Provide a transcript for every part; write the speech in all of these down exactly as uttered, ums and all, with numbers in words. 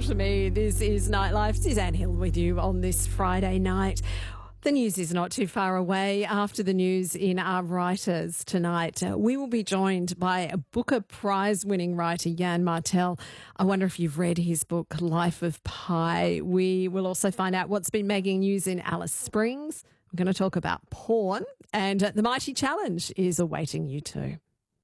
special to me. This is Nightlife. Suzanne Hill with you on this Friday night. The news is not too far away. After the news in our writers tonight, uh, we will be joined by a Booker Prize-winning writer, Jan Martel. I wonder if you've read his book, Life of Pi. We will also find out what's been making news in Alice Springs. We're going to talk about porn, and uh, the Mighty Challenge is awaiting you too.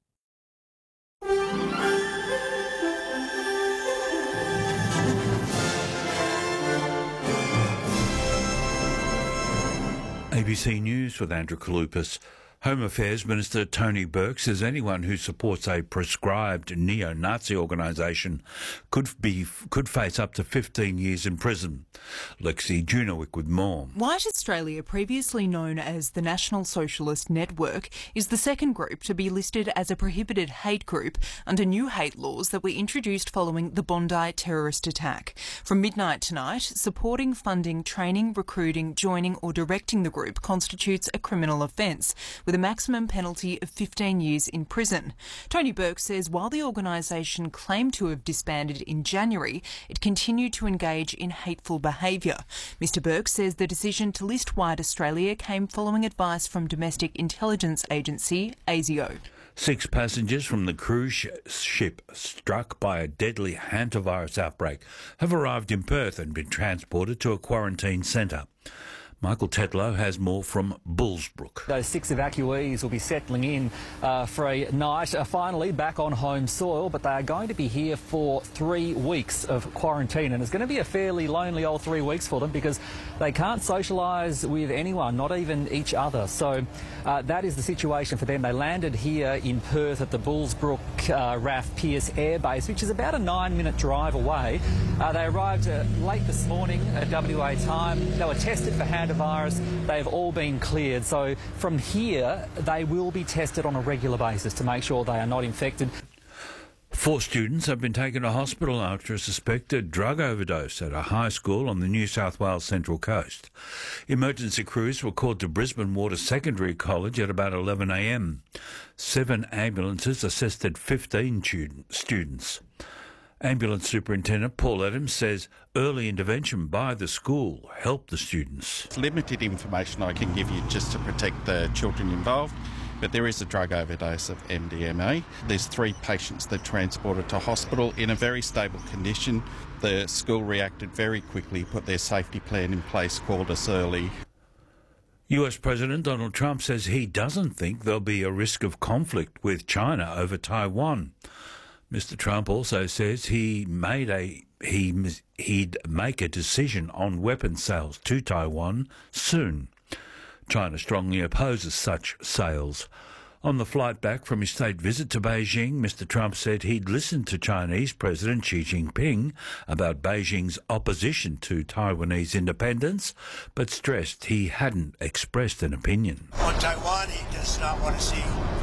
A B C News with Andrew Kalupas. Home Affairs Minister Tony Burke says anyone who supports a prescribed neo-Nazi organisation could be could face up to fifteen years in prison. Lexi Junowick with more. White Australia, previously known as the National Socialist Network, is the second group to be listed as a prohibited hate group under new hate laws that were introduced following the Bondi terrorist attack. From midnight tonight, supporting, funding, training, recruiting, joining or directing the group constitutes a criminal offence, with a maximum penalty of fifteen years in prison. Tony Burke says while the organisation claimed to have disbanded in January, it continued to engage in hateful behaviour. Mister Burke says the decision to list White Australia came following advice from domestic intelligence agency A S I O. Six passengers from the cruise ship struck by a deadly hantavirus outbreak have arrived in Perth and been transported to a quarantine centre. Michael Tetlow has more from Bullsbrook. Those six evacuees will be settling in uh, for a night, uh, finally back on home soil, but they are going to be here for three weeks of quarantine, and it's going to be a fairly lonely old three weeks for them because they can't socialise with anyone, not even each other. So uh, that is the situation for them. They landed here in Perth at the Bullsbrook uh, R A F Pearce Air Base, which is about a nine-minute drive away. Uh, they arrived uh, late this morning at W A time. They were tested for hand virus. They've all been cleared. So from here, they will be tested on a regular basis to make sure they are not infected. Four students have been taken to hospital after a suspected drug overdose at a high school on the New South Wales Central Coast. Emergency crews were called to Brisbane Water Secondary College at about eleven a m. Seven ambulances assisted fifteen students. Ambulance Superintendent Paul Adams says early intervention by the school helped the students. Limited information I can give you just to protect the children involved, but there is a drug overdose of M D M A. There's three patients that transported to hospital in a very stable condition. The school reacted very quickly, put their safety plan in place, called us early. U S President Donald Trump says he doesn't think there'll be a risk of conflict with China over Taiwan. Mister Trump also says he made a he he'd make a decision on weapons sales to Taiwan soon. China strongly opposes such sales. On the flight back from his state visit to Beijing, Mister Trump said he'd listened to Chinese President Xi Jinping about Beijing's opposition to Taiwanese independence, but stressed he hadn't expressed an opinion. On Taiwan, he does not want to see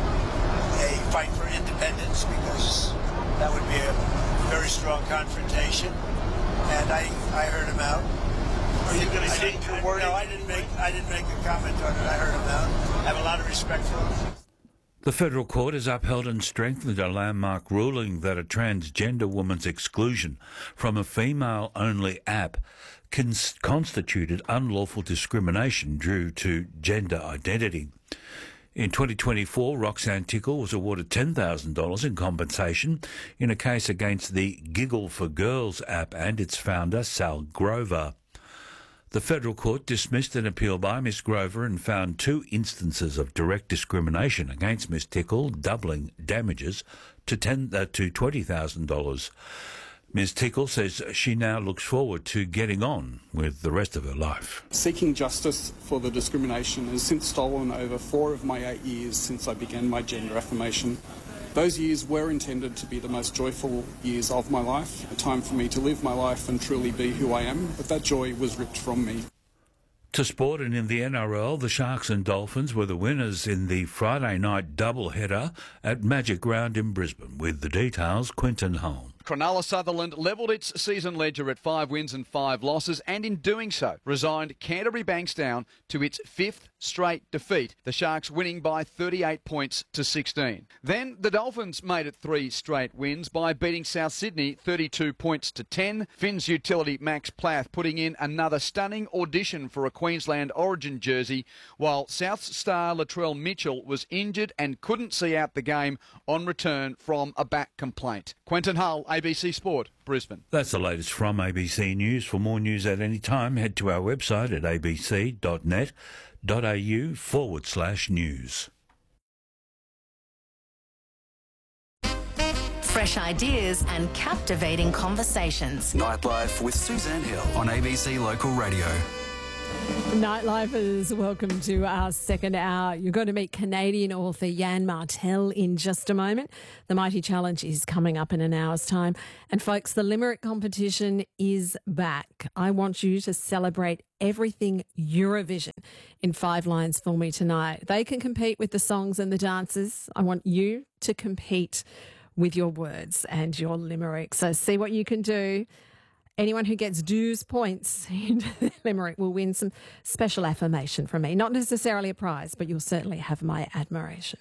a fight for independence because that would be a very strong confrontation, and I, I heard him out. Are you going to say your word? No, I didn't make I didn't make a comment on it. I heard him out. I have a lot of respect for him. The federal court has upheld and strengthened a landmark ruling that a transgender woman's exclusion from a female-only app cons- constituted unlawful discrimination due to gender identity. In twenty twenty-four, Roxanne Tickle was awarded ten thousand dollars in compensation in a case against the Giggle for Girls app and its founder, Sal Grover. The federal court dismissed an appeal by Miss Grover and found two instances of direct discrimination against Miss Tickle, doubling damages to ten uh, to twenty thousand dollars. Miz Tickle says she now looks forward to getting on with the rest of her life. Seeking justice for the discrimination has since stolen over four of my eight years since I began my gender affirmation. Those years were intended to be the most joyful years of my life, a time for me to live my life and truly be who I am, but that joy was ripped from me. To sport, and in the N R L, the Sharks and Dolphins were the winners in the Friday night doubleheader at Magic Round in Brisbane. With the details, Quinton Holm. Cronulla Sutherland levelled its season ledger at five wins and five losses, and in doing so resigned Canterbury Bankstown to its fifth straight defeat, the Sharks winning by thirty-eight points to sixteen. Then the Dolphins made it three straight wins by beating South Sydney thirty-two points to ten. Finns utility Max Plath putting in another stunning audition for a Queensland Origin jersey, while South's star Latrell Mitchell was injured and couldn't see out the game on return from a back complaint. Quentin Hull, A B C Sport, Brisbane. That's the latest from A B C News. For more news at any time, head to our website at abc.net.au forward slash news. Fresh ideas and captivating conversations. Nightlife with Suzanne Hill on A B C Local Radio. Nightlifers, welcome to our second hour. You're going to meet Canadian author Yann Martel in just a moment. The Mighty Challenge is coming up in an hour's time. And folks, the Limerick competition is back. I want you to celebrate everything Eurovision in five lines for me tonight. They can compete with the songs and the dances. I want you to compete with your words and your limerick. So see what you can do. Anyone who gets dues points in the limerick will win some special affirmation from me. Not necessarily a prize, but you'll certainly have my admiration.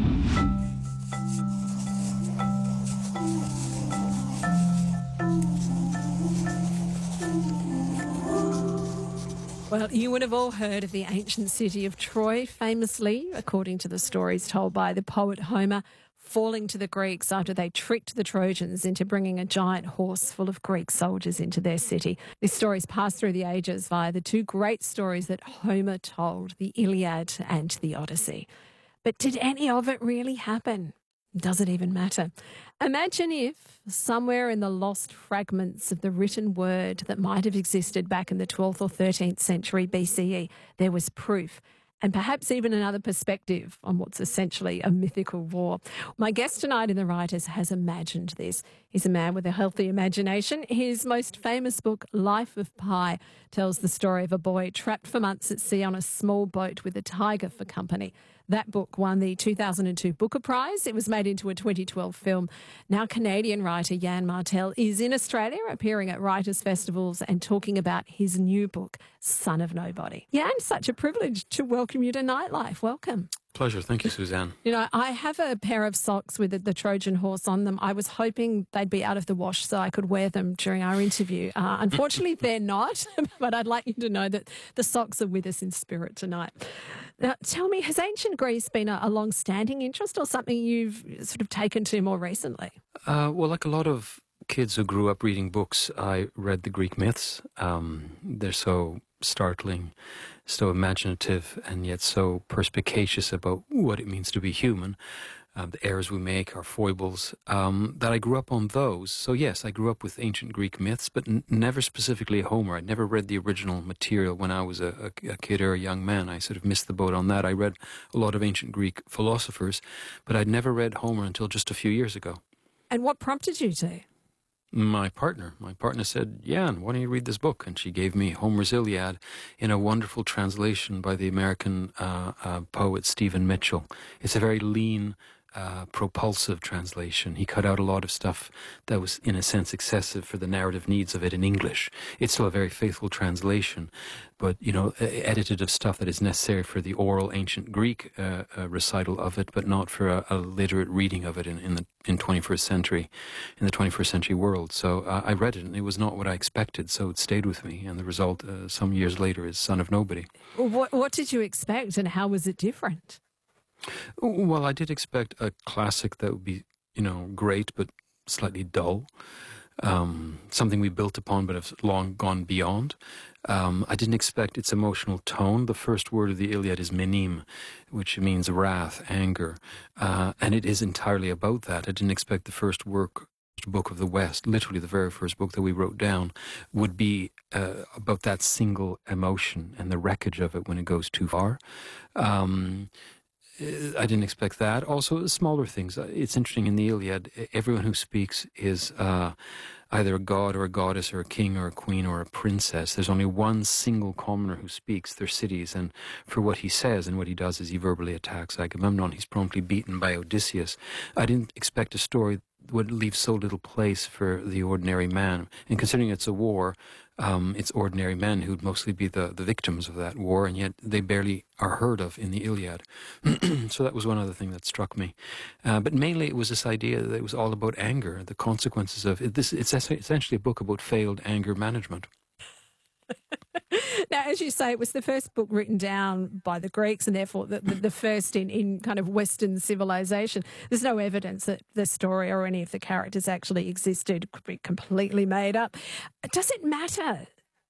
Well, you would have all heard of the ancient city of Troy, famously, according to the stories told by the poet Homer, falling to the Greeks after they tricked the Trojans into bringing a giant horse full of Greek soldiers into their city. This story's passed through the ages via the two great stories that Homer told, the Iliad and the Odyssey. But did any of it really happen? Does it even matter? Imagine if somewhere in the lost fragments of the written word that might have existed back in the twelfth or thirteenth century B C E, there was proof and perhaps even another perspective on what's essentially a mythical war. My guest tonight in The Writers has imagined this. He's a man with a healthy imagination. His most famous book, Life of Pi, tells the story of a boy trapped for months at sea on a small boat with a tiger for company. That book won the two thousand two Booker Prize. It was made into a twenty twelve film. Now Canadian writer Yann Martel is in Australia, appearing at writers' festivals and talking about his new book, Son of Nobody. Yann, such a privilege to welcome you to Nightlife. Welcome. Pleasure. Thank you, Suzanne. You know, I have a pair of socks with the, the Trojan horse on them. I was hoping they'd be out of the wash so I could wear them during our interview. Uh, unfortunately, they're not, but I'd like you to know that the socks are with us in spirit tonight. Now, tell me, has ancient Greece been a, a long-standing interest or something you've sort of taken to more recently? Uh, well, like a lot of kids who grew up reading books, I read the Greek myths. Um, they're so startling, so imaginative, and yet so perspicacious about what it means to be human, uh, the errors we make, our foibles, um, that I grew up on those. So yes, I grew up with ancient Greek myths, but n- never specifically Homer. I'd never read the original material when I was a, a, a kid or a young man. I sort of missed the boat on that. I read a lot of ancient Greek philosophers, but I'd never read Homer until just a few years ago. And what prompted you to? My partner. My partner said, Yann, why don't you read this book? And she gave me Homer's Iliad in a wonderful translation by the American uh, uh, poet Stephen Mitchell. It's a very lean, uh, propulsive translation. He cut out a lot of stuff that was, in a sense, excessive for the narrative needs of it in English. It's still a very faithful translation, but, you know, edited of stuff that is necessary for the oral ancient Greek uh, uh, recital of it, but not for a, a literate reading of it in, in the in twenty-first century, in the twenty-first century world. So uh, I read it, and it was not what I expected, so it stayed with me, and the result, uh, some years later, is Son of Nobody. What, what did you expect, and how was it different? Well, I did expect a classic that would be, you know, great, but slightly dull. Um, something we built upon but have long gone beyond. Um, I didn't expect its emotional tone. The first word of the Iliad is menim, which means wrath, anger, uh, and it is entirely about that. I didn't expect the first work, book of the West, literally the very first book that we wrote down, would be uh, about that single emotion and the wreckage of it when it goes too far. Um, I didn't expect that. Also, smaller things. It's interesting in the Iliad, everyone who speaks is uh, either a god or a goddess or a king or a queen or a princess. There's only one single commoner who speaks, their cities, and for what he says and what he does is he verbally attacks Agamemnon. He's promptly beaten by Odysseus. I didn't expect a story would leave so little place for the ordinary man. And considering it's a war, um, it's ordinary men who'd mostly be the, the victims of that war, and yet they barely are heard of in the Iliad. So that was one other thing that struck me. Uh, but mainly it was this idea that it was all about anger, the consequences of it. This, it's essentially a book about failed anger management. Now, as you say, it was the first book written down by the Greeks and therefore the, the, the first in, in kind of Western civilization. There's no evidence that the story or any of the characters actually existed. It could be completely made up. Does it matter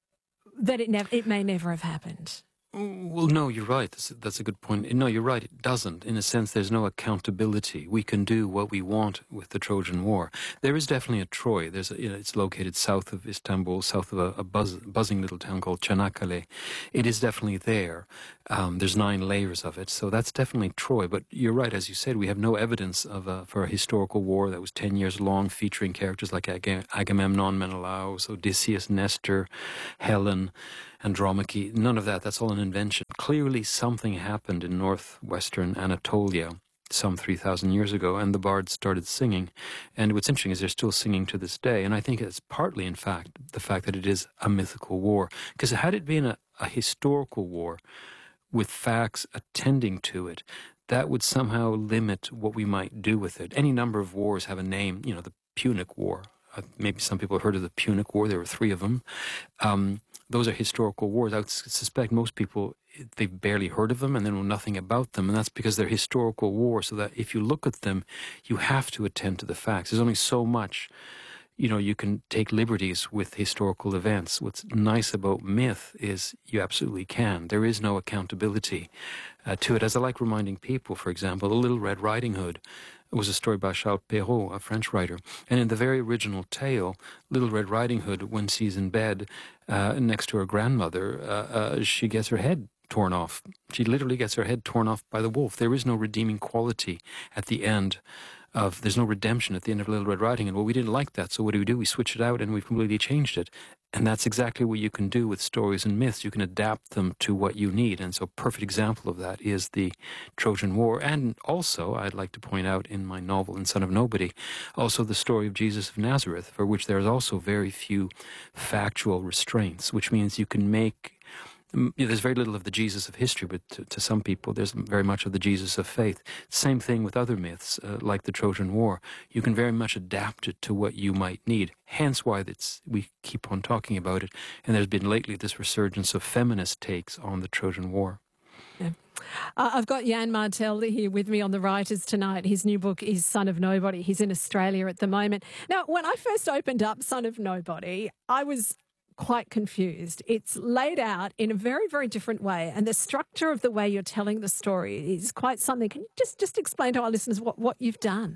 that it, nev- it may never have happened? Well, no, you're right. That's, that's a good point. No, you're right. It doesn't. In a sense, there's no accountability. We can do what we want with the Trojan War. There is definitely a Troy. There's a, you know, it's located south of Istanbul, south of a, a buzz, buzzing little town called Çanakkale. It is definitely there. Um, there's nine layers of it, so that's definitely Troy. But you're right, as you said, we have no evidence of a, for a historical war that was ten years long, featuring characters like Ag- Agamemnon, Menelaus, Odysseus, Nestor, Helen, Andromache. None of that. That's all an invention. Clearly something happened in northwestern Anatolia some three thousand years ago, and the bards started singing. And what's interesting is they're still singing to this day. And I think it's partly, in fact, the fact that it is a mythical war. Because had it been a, a historical war with facts attending to it, that would somehow limit what we might do with it. Any number of wars have a name, you know, the Punic War. Uh, maybe some people have heard of the Punic War. There were three of them. Um, those are historical wars. I would suspect most people, they've barely heard of them and they know nothing about them. And that's because they're historical wars, so that if you look at them, you have to attend to the facts. There's only so much, you know, you can take liberties with historical events. What's nice about myth is you absolutely can. There is no accountability uh, to it. As I like reminding people, for example, The Little Red Riding Hood was a story by Charles Perrault, a French writer. And in the very original tale, Little Red Riding Hood, when she's in bed uh, next to her grandmother, uh, uh, she gets her head torn off. She literally gets her head torn off by the wolf. There is no redeeming quality at the end of, there's no redemption at the end of Little Red Riding Hood. Well, we didn't like that, so what do we do? We switch it out and we've completely changed it. And that's exactly what you can do with stories and myths. You can adapt them to what you need. And so a perfect example of that is the Trojan War. And also, I'd like to point out in my novel, In Son of Nobody, also the story of Jesus of Nazareth, for which there is also very few factual restraints, which means you can make... There's very little of the Jesus of history, but to, to some people there's very much of the Jesus of faith. Same thing with other myths, uh, like the Trojan War. You can very much adapt it to what you might need. Hence why it's, we keep on talking about it. And there's been lately this resurgence of feminist takes on the Trojan War. Yeah. Uh, I've got Jan Martel here with me on the Writers tonight. His new book is Son of Nobody. He's in Australia at the moment. Now, when I first opened up Son of Nobody, I was quite confused. It's laid out in a very, very different way, and the structure of the way you're telling the story is quite something. Can you just, just explain to our listeners what, what you've done?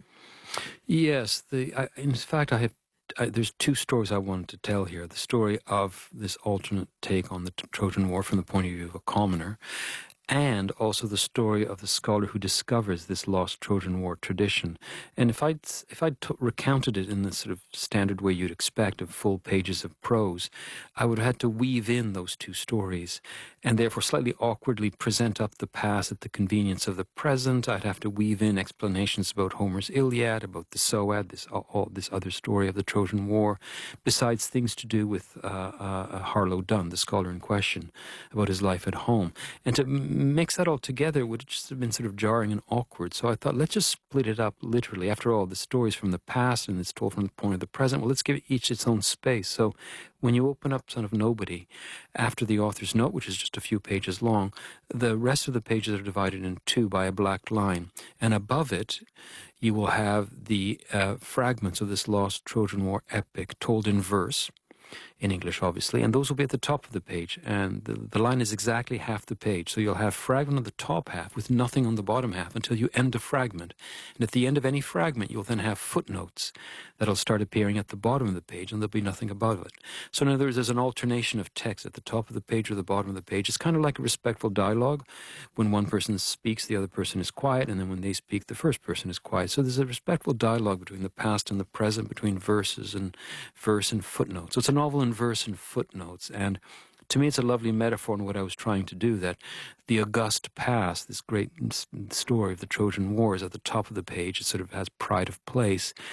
Yes. The, I, in fact, I have I, there's two stories I wanted to tell here. The story of this alternate take on the Trojan War from the point of view of a commoner, and also the story of the scholar who discovers this lost Trojan War tradition. And if I'd, if I'd t- recounted it in the sort of standard way you'd expect of full pages of prose, I would have had to weave in those two stories and therefore slightly awkwardly present up the past at the convenience of the present. I'd have to weave in explanations about Homer's Iliad, about the Soad, this, all, all, this other story of the Trojan War, besides things to do with uh, uh, Harlow Dunn, the scholar in question, about his life at home. And to mix that all together would just have been sort of jarring and awkward. So I thought, let's just split it up literally. After all, the story's from the past and it's told from the point of the present. Well, let's give each its own space. So when you open up Son of Nobody, after the author's note, which is just a few pages long, the rest of the pages are divided in two by a black line. And above it, you will have the uh, fragments of this lost Trojan War epic told in verse, in English, obviously, and those will be at the top of the page, and the, the line is exactly half the page. So you'll have fragment on the top half with nothing on the bottom half until you end a fragment. And at the end of any fragment, you'll then have footnotes that'll start appearing at the bottom of the page, and there'll be nothing above it. So in other words, there's an alternation of text at the top of the page or the bottom of the page. It's kind of like a respectful dialogue. When one person speaks, the other person is quiet, and then when they speak, the first person is quiet. So there's a respectful dialogue between the past and the present, between verses and verse and footnotes. So it's a novel in verse and footnotes, and to me it's a lovely metaphor in what I was trying to do, that the august past, this great story of the Trojan War, is at the top of the page. It sort of has pride of place,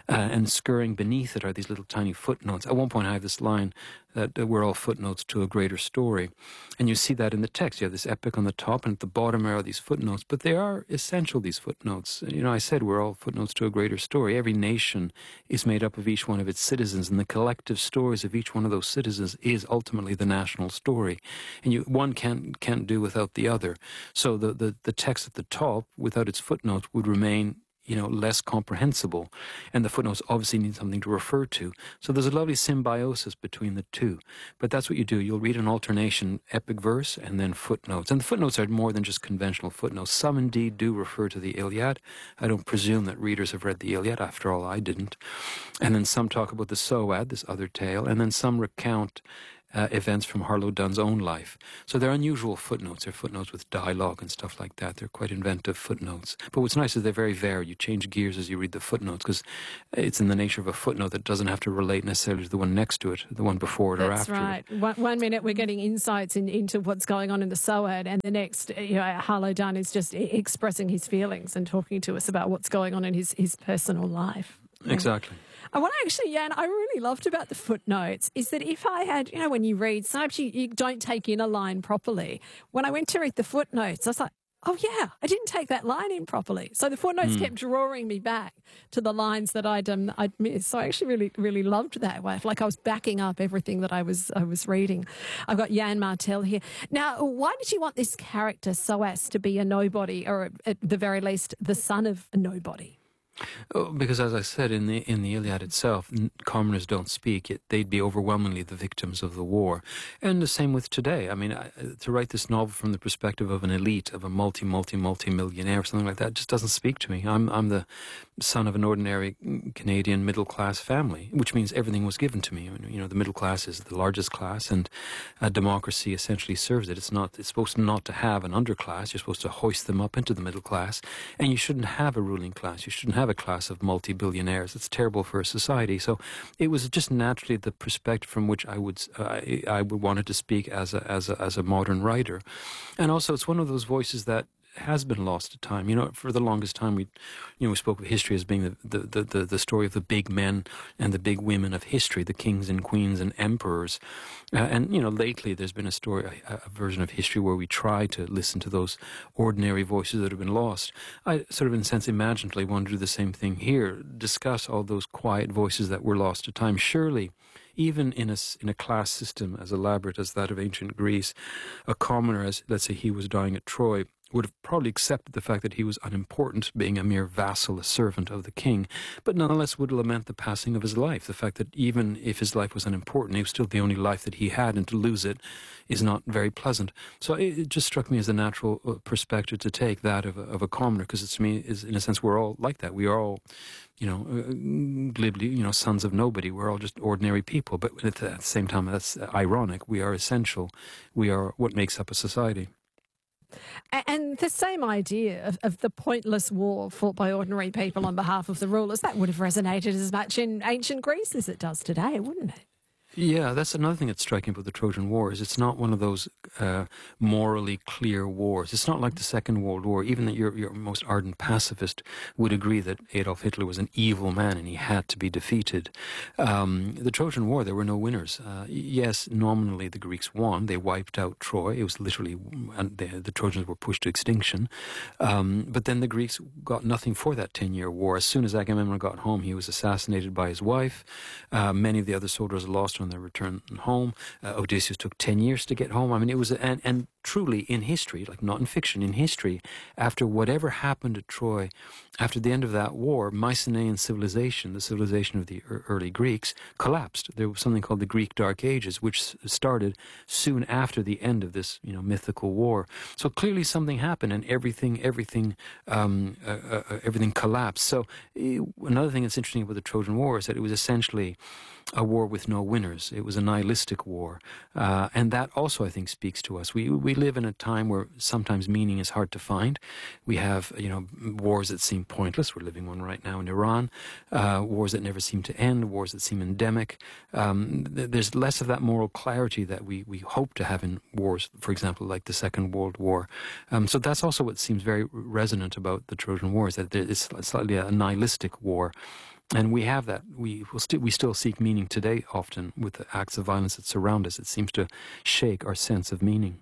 Uh, and scurrying beneath it are these little tiny footnotes. At one point I have this line that uh, we're all footnotes to a greater story. And you see that in the text. You have this epic on the top, and at the bottom are these footnotes. But they are essential, these footnotes. You know, I said we're all footnotes to a greater story. Every nation is made up of each one of its citizens, and the collective stories of each one of those citizens is ultimately the national story. And you, one can't, can't do without the other. So the, the, the text at the top, without its footnotes, would remain, you know, less comprehensible. And the footnotes obviously need something to refer to. So there's a lovely symbiosis between the two. But that's what you do. You'll read an alternation, epic verse, and then footnotes. And the footnotes are more than just conventional footnotes. Some indeed do refer to the Iliad. I don't presume that readers have read the Iliad. After all, I didn't. And then some talk about the Soad, this other tale. And then some recount Uh, events from Harlow Dunn's own life. So they're unusual footnotes. They're footnotes with dialogue and stuff like that. They're quite inventive footnotes. But what's nice is they're very varied. You change gears as you read the footnotes because it's in the nature of a footnote that doesn't have to relate necessarily to the one next to it, the one before it That's or after right. it. One, one minute we're getting insights in, into what's going on in the Soad, and the next, you know, Harlow Dunn is just expressing his feelings and talking to us about what's going on in his, his personal life. Exactly. And what I actually, Jan, I really loved about the footnotes is that if I had, you know, when you read, sometimes you, you don't take in a line properly. When I went to read the footnotes, I was like, oh, yeah, I didn't take that line in properly. So the footnotes mm. kept drawing me back to the lines that I'd um, I'd missed. So I actually really, really loved that way. Like I was backing up everything that I was I was reading. I've got Jan Martel here. Now, why did you want this character so as to be a nobody, or at the very least, the son of a nobody? Oh, because, as I said, in the in the Iliad itself, commoners don't speak, yet they'd be overwhelmingly the victims of the war. And the same with today. I mean, I, to write this novel from the perspective of an elite, of a multi, multi, multi-millionaire, something like that, just doesn't speak to me. I'm I'm the son of an ordinary Canadian middle-class family, which means everything was given to me. You know, the middle class is the largest class, and uh, democracy essentially serves it. It's not. It's supposed not to have an underclass. You're supposed to hoist them up into the middle class, and you shouldn't have a ruling class. You shouldn't have a class of multi-billionaires. It's terrible for a society. So it was just naturally the perspective from which I would uh, I would wanted to speak as a as a as a modern writer, and also it's one of those voices that has been lost to time. You know, for the longest time, we, you know, we spoke of history as being the, the, the, the story of the big men and the big women of history, the kings and queens and emperors. Uh, and, you know, lately there's been a story, a, a version of history where we try to listen to those ordinary voices that have been lost. I sort of, in a sense, imaginatively want to do the same thing here, discuss all those quiet voices that were lost to time. Surely, even in a, in a class system as elaborate as that of ancient Greece, a commoner, as let's say he was dying at Troy, would have probably accepted the fact that he was unimportant, being a mere vassal, a servant of the king, but nonetheless would lament the passing of his life, the fact that even if his life was unimportant, it was still the only life that he had, and to lose it is not very pleasant. So it, it just struck me as a natural perspective to take, that of a, of a commoner, because it's, to me, is in a sense, we're all like that. We are all, you know, uh, glibly, you know, sons of nobody. We're all just ordinary people, but at the same time, that's ironic. We are essential. We are what makes up a society. And the same idea of, of the pointless war fought by ordinary people on behalf of the rulers, that would have resonated as much in ancient Greece as it does today, wouldn't it? Yeah, that's another thing that's striking about the Trojan War, is it's not one of those uh, morally clear wars. It's not like the Second World War. Even that your, your most ardent pacifist would agree that Adolf Hitler was an evil man and he had to be defeated. Um, the Trojan War, there were no winners. Uh, yes, nominally the Greeks won. They wiped out Troy. It was literally, and the, the Trojans were pushed to extinction. Um, but then the Greeks got nothing for that ten-year war. As soon as Agamemnon got home, he was assassinated by his wife. Uh, many of the other soldiers lost on their return home. Uh, Odysseus took ten years to get home. I mean, it was, and, and truly in history, like not in fiction, in history, after whatever happened at Troy, after the end of that war, Mycenaean civilization, the civilization of the early Greeks, collapsed. There was something called the Greek Dark Ages, which started soon after the end of this, you know, mythical war. So clearly something happened, and everything, everything, um, uh, uh, everything collapsed. So uh, another thing that's interesting about the Trojan War is that it was essentially a war with no winners. It was a nihilistic war. Uh, and that also, I think, speaks to us. We we live in a time where sometimes meaning is hard to find. We have, you know, wars that seem pointless. We're living one right now in Iran. Uh, wars that never seem to end. Wars that seem endemic. Um, th- there's less of that moral clarity that we, we hope to have in wars, for example, like the Second World War. Um, so that's also what seems very resonant about the Trojan War, is that it's slightly a nihilistic war. And we have that. We will st- we still seek meaning today, often with the acts of violence that surround us. It seems to shake our sense of meaning.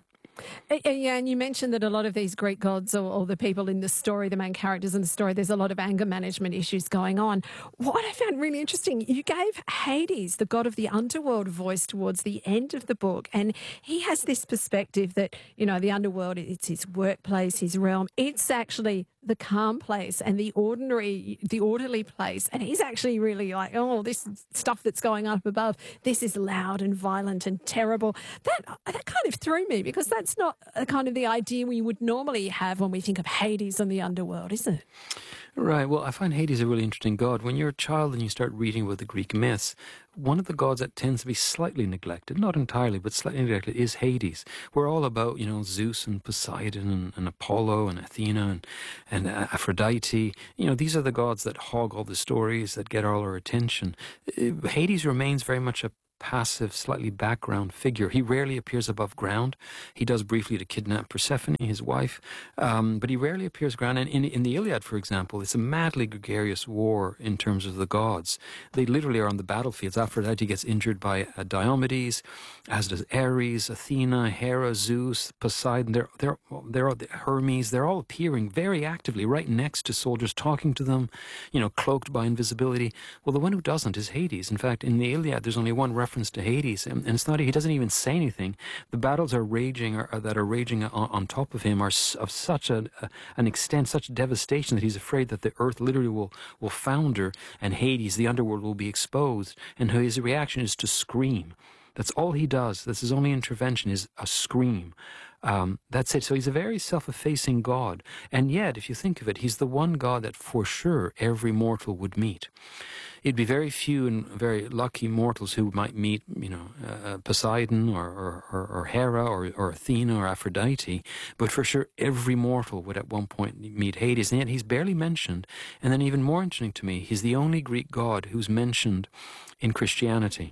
Yeah, and you mentioned that a lot of these Greek gods, or, or the people in the story, the main characters in the story, there's a lot of anger management issues going on. What I found really interesting, you gave Hades, the god of the underworld, a voice towards the end of the book, and he has this perspective that, you know, the underworld, it's his workplace, his realm. It's actually the calm place and the ordinary, the orderly place. And he's actually really like, oh, this stuff that's going on up above, this is loud and violent and terrible. That that kind of threw me, because that's not a kind of the idea we would normally have when we think of Hades and the underworld, is it? Right. Well, I find Hades a really interesting god. When you're a child and you start reading about the Greek myths, one of the gods that tends to be slightly neglected, not entirely, but slightly neglected, is Hades. We're all about, you know, Zeus and Poseidon and, and Apollo and Athena and, and Aphrodite. You know, these are the gods that hog all the stories, that get all our attention. Hades remains very much a passive, slightly background figure. He rarely appears above ground. He does briefly to kidnap Persephone, his wife, um, but he rarely appears ground. And in, in the Iliad, for example, it's a madly gregarious war in terms of the gods. They literally are on the battlefields. Aphrodite gets injured by uh, Diomedes, as does Ares, Athena, Hera, Zeus, Poseidon. They're, they're, they're all, Hermes. They're all appearing very actively right next to soldiers, talking to them, you know, cloaked by invisibility. Well, the one who doesn't is Hades. In fact, in the Iliad, there's only one reference to Hades, and, and it's not, he doesn't even say anything. The battles are raging, or, or that are raging on, on top of him are of such a, a, an extent, such devastation, that he's afraid that the earth literally will, will founder, and Hades, the underworld, will be exposed, and his reaction is to scream. That's all he does. That's his only intervention, is a scream. Um, that's it. So he's a very self-effacing God. And yet, if you think of it, he's the one God that for sure every mortal would meet. It'd be very few and very lucky mortals who might meet, you know, uh, Poseidon or, or, or, or Hera or, or Athena or Aphrodite, but for sure every mortal would at one point meet Hades, and yet he's barely mentioned. And then even more interesting to me, he's the only Greek god who's mentioned in Christianity.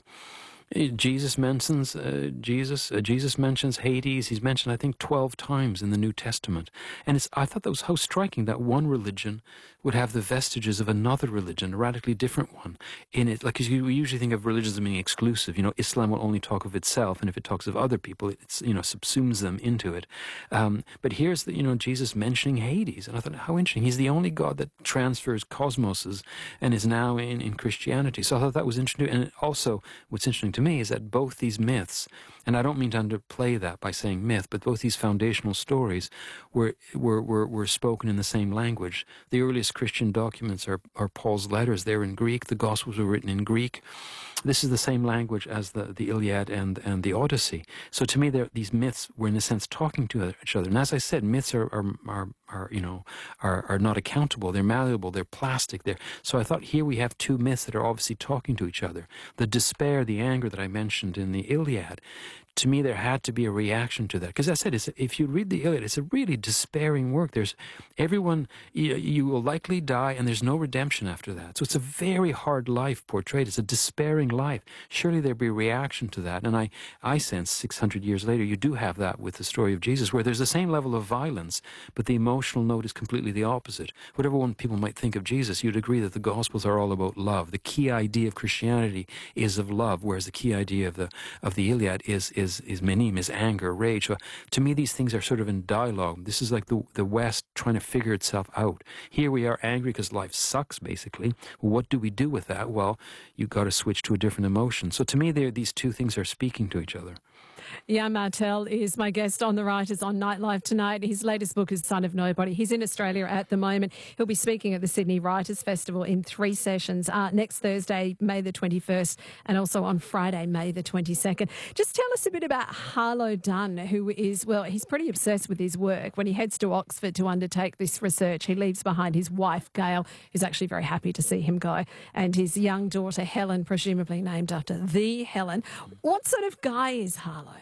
Jesus mentions uh, Jesus. Uh, Jesus mentions Hades. He's mentioned, I think, twelve times in the New Testament. And it's, I thought that was how striking that one religion would have the vestiges of another religion, a radically different one, in it. Like, you, we usually think of religions as being exclusive. You know, Islam will only talk of itself, and if it talks of other people, it's, you know, subsumes them into it. Um, but here's the, you know, Jesus mentioning Hades, and I thought, how interesting. He's the only God that transfers cosmoses and is now in, in Christianity. So I thought that was interesting. And also, what's interesting to me is that both these myths, and I don't mean to underplay that by saying myth, but both these foundational stories were were were, were spoken in the same language. The earliest Christian documents are, are Paul's letters. They're in Greek. The Gospels were written in Greek. This is the same language as the, the Iliad and, and the Odyssey. So to me, these myths were, in a sense, talking to each other. And as I said, myths are, are, are, are you know, are, are not accountable. They're malleable. They're plastic. They're, so I thought here we have two myths that are obviously talking to each other. The despair, the anger that I mentioned in the Iliad, to me, there had to be a reaction to that. Because I said, it's, if you read the Iliad, it's a really despairing work. There's everyone, you, you will likely die, and there's no redemption after that. So it's a very hard life portrayed. It's a despairing life. Surely there'd be a reaction to that. And I, I sense six hundred years later, you do have that with the story of Jesus, where there's the same level of violence, but the emotional note is completely the opposite. Whatever one people might think of Jesus, you'd agree that the Gospels are all about love. The key idea of Christianity is of love, whereas the key idea of the of the Iliad is is Is, is menim, is anger, rage. So to me, these things are sort of in dialogue. This is like the, the West trying to figure itself out. Here we are angry because life sucks, basically. Well, what do we do with that? Well, you've got to switch to a different emotion. So to me, these two things are speaking to each other. Jan Martel is my guest on The Writers on Nightlife tonight. His latest book is Son of Nobody. He's in Australia at the moment. He'll be speaking at the Sydney Writers' Festival in three sessions, uh, next Thursday, May the twenty-first, and also on Friday, May the twenty-second. Just tell us a bit about Harlow Dunn, who is, well, he's pretty obsessed with his work. When he heads to Oxford to undertake this research, he leaves behind his wife, Gail, who's actually very happy to see him go, and his young daughter, Helen, presumably named after the Helen. What sort of guy is Harlow?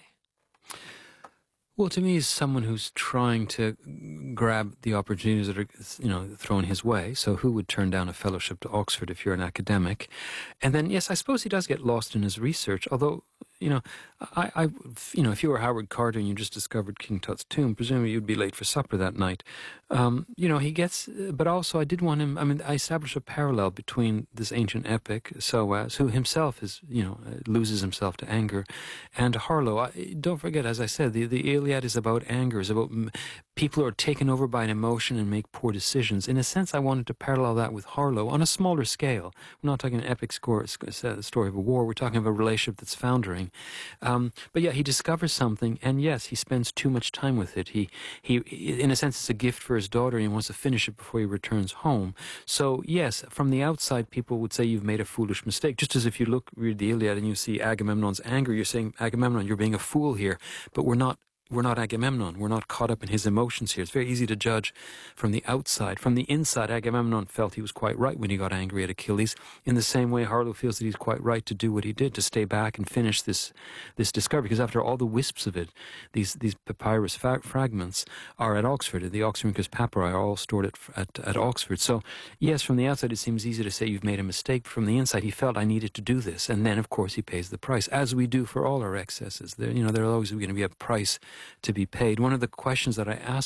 Well, to me, he's someone who's trying to grab the opportunities that are, you know, thrown his way. So who would turn down a fellowship to Oxford if you're an academic? And then, yes, I suppose he does get lost in his research, although you know, I, I, you know, if you were Howard Carter and you just discovered King Tut's tomb, presumably you'd be late for supper that night. Um, you know, he gets, but also I did want him, I mean, I established a parallel between this ancient epic, Soaz, who himself is, you know, loses himself to anger, and Harlow. I, don't forget, as I said, the, the Iliad is about anger, is about people who are taken over by an emotion and make poor decisions. In a sense, I wanted to parallel that with Harlow on a smaller scale. We're not talking an epic score, story of a war, we're talking of a relationship that's foundering. Um, but yeah, he discovers something, and yes, he spends too much time with it. He, he, in a sense, it's a gift for his daughter, and he wants to finish it before he returns home. So yes, from the outside, people would say you've made a foolish mistake. Just as if you look, read the Iliad, and you see Agamemnon's anger, you're saying, Agamemnon, you're being a fool here. But we're not. We're not Agamemnon. We're not caught up in his emotions here. It's very easy to judge from the outside. From the inside, Agamemnon felt he was quite right when he got angry at Achilles. In the same way, Harlow feels that he's quite right to do what he did, to stay back and finish this this discovery. Because after all the wisps of it, these these papyrus fa- fragments are at Oxford. The Oxyrhynchus papyri are all stored at, at at Oxford. So, yes, from the outside, it seems easy to say you've made a mistake. From the inside, he felt I needed to do this. And then, of course, he pays the price, as we do for all our excesses. There, you know, there's always going to be a price to be paid. One of the questions that I asked